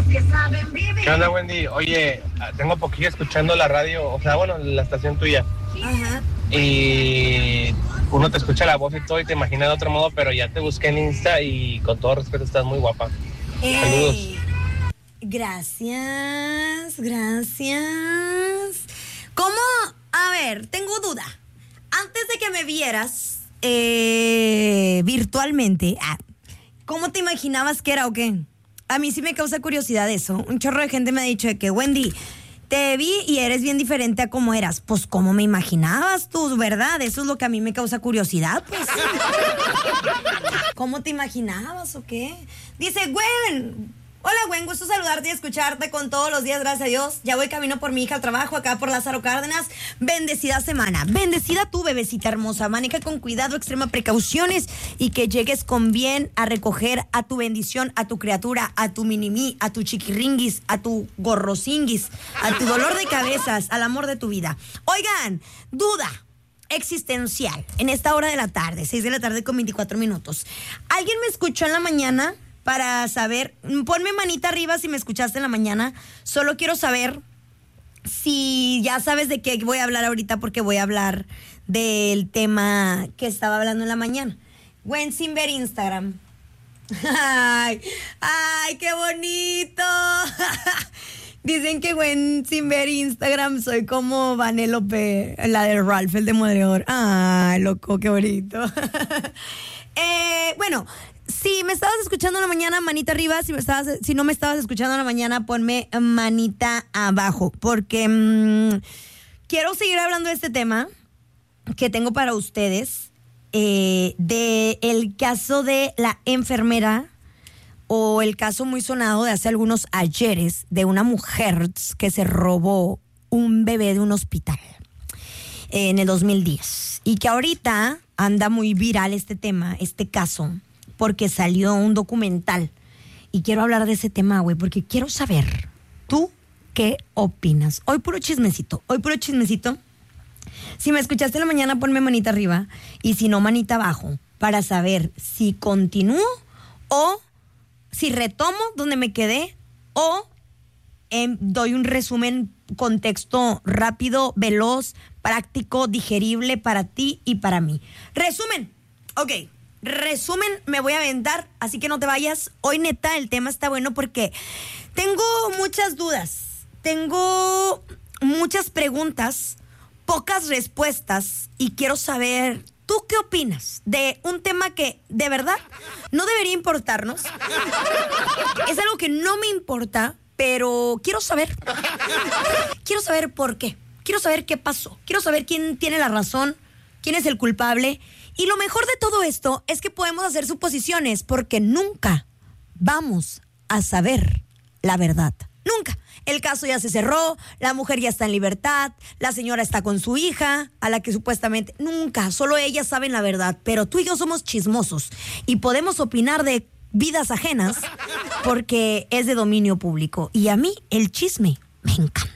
¿Qué onda, Wendy? Oye, tengo poquillo escuchando la radio, o sea, bueno, la estación tuya. Ajá. Y uno te escucha la voz y todo y te imagina de otro modo, pero ya te busqué en Insta y con todo respeto estás muy guapa. Saludos. Gracias. ¿Cómo? A ver, tengo duda. Antes de que me vieras virtualmente, ¿cómo te imaginabas que era o qué? A mí sí me causa curiosidad eso. Un chorro de gente me ha dicho de que, Wendy, te vi y eres bien diferente a cómo eras. Pues, ¿cómo me imaginabas tú, verdad? Eso es lo que a mí me causa curiosidad, pues. ¿Cómo te imaginabas o qué? Dice, Gwen. Hola, Gwen, gusto saludarte y escucharte con todos los días, gracias a Dios. Ya voy camino por mi hija al trabajo, acá por Lázaro Cárdenas. Bendecida semana. Bendecida tú, bebecita hermosa. Maneja con cuidado, extrema precauciones y que llegues con bien a recoger a tu bendición, a tu criatura, a tu minimí, a tu chiquiringuis, a tu gorrosinguis, a tu dolor de cabezas, al amor de tu vida. Oigan, duda existencial en esta hora de la tarde, 6 de la tarde con 24 minutos. ¿Alguien me escuchó en la mañana? Para saber, ponme manita arriba si me escuchaste en la mañana. Solo quiero saber si ya sabes de qué voy a hablar ahorita, porque voy a hablar del tema que estaba hablando en la mañana. Gwen sin ver Instagram. Ay, qué bonito. Dicen que Gwen sin ver Instagram soy como Vanellope, la de Ralph, el demoledor. Ay, loco, qué bonito. Bueno, si me estabas escuchando en la mañana, manita arriba. Si no me estabas escuchando en la mañana, ponme manita abajo. Porque quiero seguir hablando de este tema que tengo para ustedes. De el caso de la enfermera, o el caso muy sonado de hace algunos ayeres de una mujer que se robó un bebé de un hospital en el 2010. Y que ahorita anda muy viral este tema, este caso, porque salió un documental. Y quiero hablar de ese tema, güey, porque quiero saber, ¿tú qué opinas? Hoy puro chismecito. Si me escuchaste en la mañana, ponme manita arriba. Y si no, manita abajo, para saber si continúo o si retomo donde me quedé, o doy un resumen, contexto rápido, veloz, práctico, digerible para ti y para mí. Resumen, me voy a aventar, así que no te vayas. Hoy neta el tema está bueno porque tengo muchas dudas, tengo muchas preguntas, pocas respuestas, y quiero saber, ¿tú qué opinas de un tema que de verdad no debería importarnos? Es algo que no me importa, pero quiero saber por qué. Quiero saber qué pasó. Quiero saber quién tiene la razón, quién es el culpable. Y lo mejor de todo esto es que podemos hacer suposiciones, porque nunca vamos a saber la verdad. Nunca. El caso ya se cerró, la mujer ya está en libertad, la señora está con su hija, a la que supuestamente nunca, solo ellas saben la verdad. Pero tú y yo somos chismosos y podemos opinar de vidas ajenas porque es de dominio público. Y a mí el chisme me encanta.